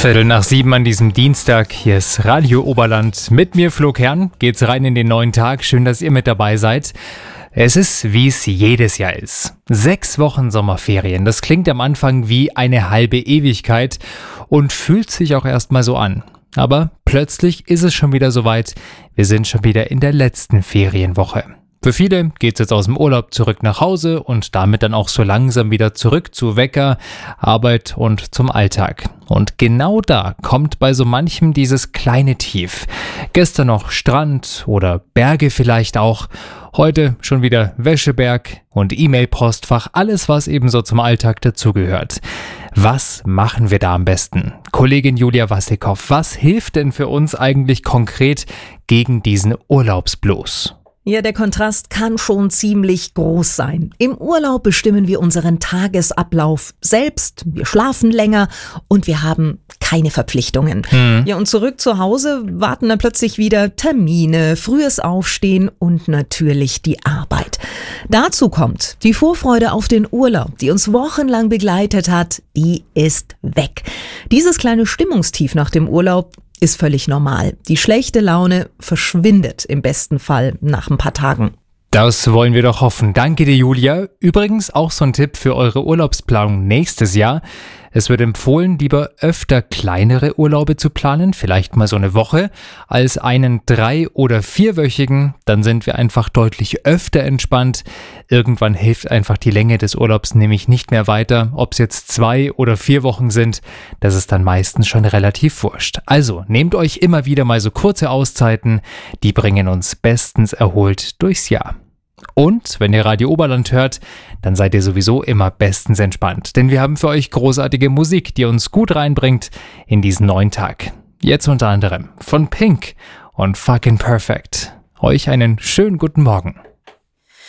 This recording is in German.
7:15 an diesem Dienstag. Hier ist Radio Oberland. Mit mir, Flo Kern, geht's rein in den neuen Tag. Schön, dass ihr mit dabei seid. Es ist, wie es jedes Jahr ist. 6 Wochen Sommerferien. Das klingt am Anfang wie eine halbe Ewigkeit und fühlt sich auch erstmal so an. Aber plötzlich ist es schon wieder soweit. Wir sind schon wieder in der letzten Ferienwoche. Für viele geht's jetzt aus dem Urlaub zurück nach Hause und damit dann auch so langsam wieder zurück zu Wecker, Arbeit und zum Alltag. Und genau da kommt bei so manchem dieses kleine Tief. Gestern noch Strand oder Berge vielleicht auch. Heute schon wieder Wäscheberg und E-Mail-Postfach, alles was eben so zum Alltag dazugehört. Was machen wir da am besten? Kollegin Julia Wassikow, was hilft denn für uns eigentlich konkret gegen diesen Urlaubsblues? Ja, der Kontrast kann schon ziemlich groß sein. Im Urlaub bestimmen wir unseren Tagesablauf selbst, wir schlafen länger und wir haben keine Verpflichtungen. Ja, und zurück zu Hause warten dann plötzlich wieder Termine, frühes Aufstehen und natürlich die Arbeit. Dazu kommt die Vorfreude auf den Urlaub, die uns wochenlang begleitet hat, die ist weg. Dieses kleine Stimmungstief nach dem Urlaub ist völlig normal. Die schlechte Laune verschwindet im besten Fall nach ein paar Tagen. Das wollen wir doch hoffen. Danke dir, Julia. Übrigens auch so ein Tipp für eure Urlaubsplanung nächstes Jahr. Es wird empfohlen, lieber öfter kleinere Urlaube zu planen, vielleicht mal so eine Woche, als einen 3- oder 4-wöchigen. Dann sind wir einfach deutlich öfter entspannt. Irgendwann hilft einfach die Länge des Urlaubs nämlich nicht mehr weiter. Ob es jetzt 2 oder 4 Wochen sind, das ist dann meistens schon relativ wurscht. Also nehmt euch immer wieder mal so kurze Auszeiten, die bringen uns bestens erholt durchs Jahr. Und wenn ihr Radio Oberland hört, dann seid ihr sowieso immer bestens entspannt. Denn wir haben für euch großartige Musik, die uns gut reinbringt in diesen neuen Tag. Jetzt unter anderem von Pink und Fucking Perfect. Euch einen schönen guten Morgen.